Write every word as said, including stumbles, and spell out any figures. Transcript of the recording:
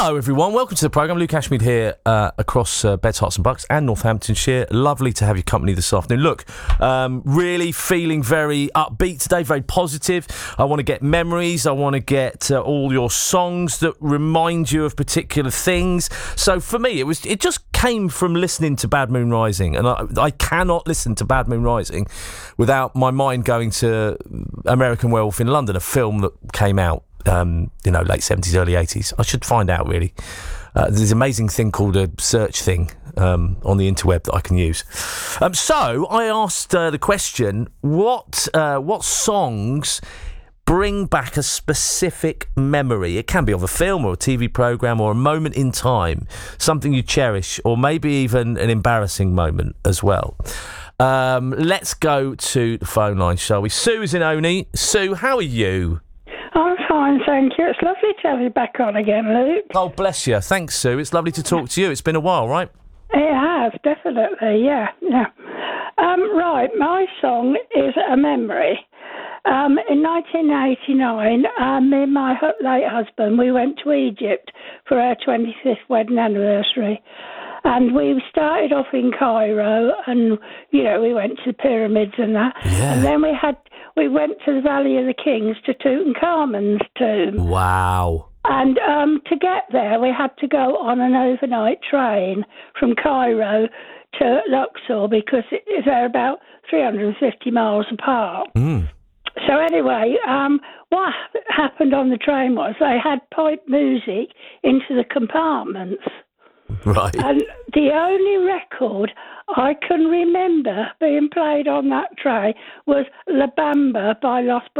Hello, everyone. Welcome to the programme. Luke Ashmead here uh, across uh, Beds, Herts and Bucks and Northamptonshire. Lovely to have your company this afternoon. Look, um, really feeling very upbeat today, very positive. I want to get memories. I want to get uh, all your songs that remind you of particular things. So for me, it was it just came from listening to Bad Moon Rising. And I, I cannot listen to Bad Moon Rising without my mind going to American Werewolf in London, a film that came out Um, you know, late seventies, early eighties. I should find out, really. Uh, there's an amazing thing called a search thing um, on the interweb that I can use. Um, so I asked uh, the question, what uh, what songs bring back a specific memory? It can be of a film or a T V programme or a moment in time, something you cherish, or maybe even an embarrassing moment as well. Um, let's go to the phone line, shall we? Sue is in Oney. Sue, how are you? I'm fine, thank you. It's lovely to have you back on again, Luke. Oh, bless you. Thanks, Sue. It's lovely to talk to you. It's been a while, right? It has, definitely, yeah, yeah. Um, right, my song is A Memory. Um, in nineteen eighty-nine, uh, me and my hu- late husband, we went to Egypt for our twenty-fifth wedding anniversary. And we started off in Cairo, and, you know, we went to the pyramids and that. Yeah. And then we had we went to the Valley of the Kings, to Tutankhamun's tomb. Wow. And um, to get there, we had to go on an overnight train from Cairo to Luxor, because it, they're about three hundred fifty miles apart. Mm. So anyway, um, what happened on the train was they had pipe music into the compartments. Right. And the only record I can remember being played on that train was La Bamba by Los